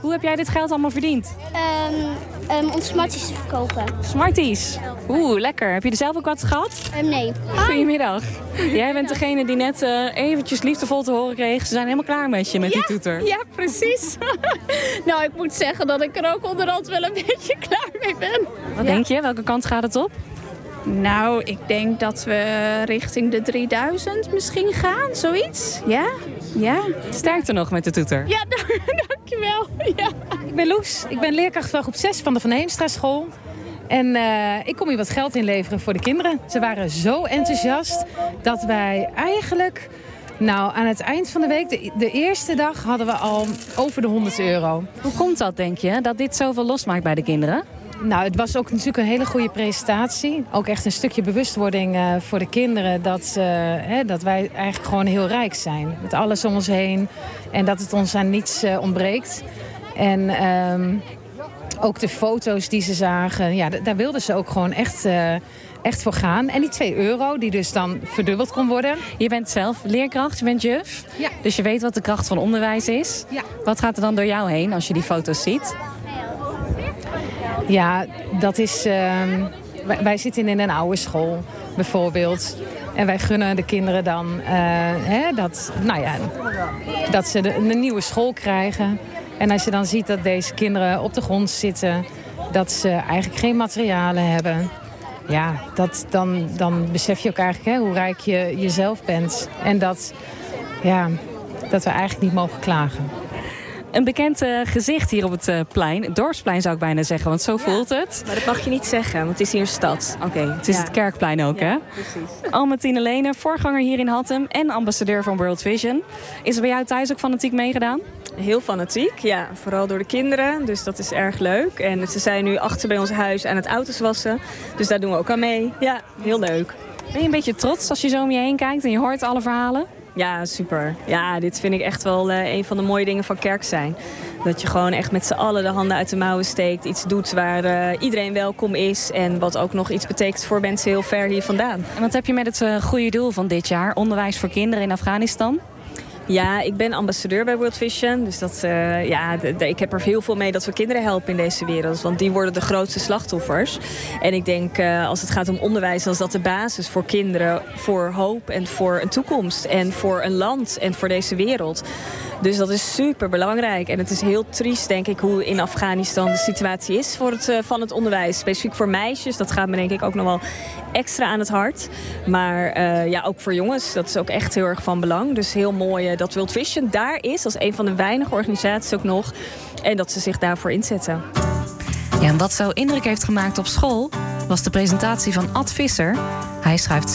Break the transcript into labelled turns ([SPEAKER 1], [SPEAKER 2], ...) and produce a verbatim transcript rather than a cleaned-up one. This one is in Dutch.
[SPEAKER 1] Hoe heb jij dit geld allemaal verdiend?
[SPEAKER 2] Um, um, om Smarties te verkopen.
[SPEAKER 1] Smarties. Oeh, lekker. Heb je er zelf ook wat gehad?
[SPEAKER 2] Um, nee.
[SPEAKER 1] Goedemiddag. Jij bent degene die net uh, eventjes liefdevol te horen kreeg. Ze zijn helemaal klaar met je, met
[SPEAKER 3] ja,
[SPEAKER 1] die toeter.
[SPEAKER 3] Ja, precies. Nou, ik moet zeggen dat ik er ook onderhand wel een beetje klaar mee ben.
[SPEAKER 1] Wat
[SPEAKER 3] ja.
[SPEAKER 1] denk je? Welke kant gaat het op?
[SPEAKER 3] Nou, ik denk dat we richting de drieduizend misschien gaan, zoiets. Ja, ja.
[SPEAKER 1] Sterkte nog met de toeter.
[SPEAKER 3] Ja, dankjewel. Ja.
[SPEAKER 4] Ik ben Loes, ik ben leerkracht van groep zes van de Van Heemstra school. En uh, ik kom hier wat geld inleveren voor de kinderen. Ze waren zo enthousiast dat wij eigenlijk... Nou, aan het eind van de week, de, de eerste dag, hadden we al over de honderd euro.
[SPEAKER 1] Hoe komt dat, denk je, dat dit zoveel losmaakt bij de kinderen?
[SPEAKER 4] Nou, het was ook natuurlijk een hele goede presentatie. Ook echt een stukje bewustwording uh, voor de kinderen. Dat, uh, hè, dat wij eigenlijk gewoon heel rijk zijn. Met alles om ons heen. En dat het ons aan niets uh, ontbreekt. En um, ook de foto's die ze zagen. Ja, d- daar wilden ze ook gewoon echt... Uh, echt voor gaan. En die twee euro, die dus dan verdubbeld kon worden.
[SPEAKER 1] Je bent zelf leerkracht, je bent juf.
[SPEAKER 4] Ja.
[SPEAKER 1] Dus je weet wat de kracht van onderwijs is.
[SPEAKER 4] Ja.
[SPEAKER 1] Wat gaat er dan door jou heen als je die foto's ziet?
[SPEAKER 4] Ja, dat is... Uh, wij, wij zitten in een oude school, bijvoorbeeld. En wij gunnen de kinderen dan uh, hè, dat, nou ja, dat ze de, een nieuwe school krijgen. En als je dan ziet dat deze kinderen op de grond zitten... dat ze eigenlijk geen materialen hebben... Ja, dat, dan, dan besef je ook eigenlijk hè, hoe rijk je jezelf bent. En dat, ja, dat we eigenlijk niet mogen klagen.
[SPEAKER 1] Een bekend uh, gezicht hier op het uh, plein. Het dorpsplein zou ik bijna zeggen, want zo ja, voelt het.
[SPEAKER 5] Maar dat mag je niet zeggen, want het is hier een stad.
[SPEAKER 1] Oké, okay, het is ja. het Kerkplein ook, ja, hè?
[SPEAKER 5] Precies.
[SPEAKER 1] Almatine Lene, voorganger hier in Hattem en ambassadeur van World Vision. Is er bij jou thuis ook fanatiek meegedaan?
[SPEAKER 5] Heel fanatiek, ja. Vooral door de kinderen, dus dat is erg leuk. En ze zijn nu achter bij ons huis aan het auto's wassen. Dus daar doen we ook aan mee. Ja, heel leuk.
[SPEAKER 1] Ben je een beetje trots als je zo om je heen kijkt en je hoort alle verhalen?
[SPEAKER 5] Ja, super. Ja, dit vind ik echt wel uh, een van de mooie dingen van kerk zijn. Dat je gewoon echt met z'n allen de handen uit de mouwen steekt. Iets doet waar uh, iedereen welkom is. En wat ook nog iets betekent voor mensen heel ver hier vandaan.
[SPEAKER 1] En wat heb je met het uh, goede doel van dit jaar? Onderwijs voor kinderen in Afghanistan?
[SPEAKER 5] Ja, ik ben ambassadeur bij World Vision. Dus dat, uh, ja, de, de, ik heb er heel veel mee dat we kinderen helpen in deze wereld. Want die worden de grootste slachtoffers. En ik denk, uh, als het gaat om onderwijs, dan is dat de basis voor kinderen. Voor hoop en voor een toekomst. En voor een land en voor deze wereld. Dus dat is super belangrijk. En het is heel triest, denk ik, hoe in Afghanistan de situatie is voor het, uh, van het onderwijs. Specifiek voor meisjes. Dat gaat me denk ik ook nog wel extra aan het hart. Maar uh, ja, ook voor jongens. Dat is ook echt heel erg van belang. Dus heel mooi uh, dat World Vision daar is. Als een van de weinige organisaties ook nog. En dat ze zich daarvoor inzetten.
[SPEAKER 1] Ja, en wat zo indruk heeft gemaakt op school was de presentatie van Ad Visser. Hij schrijft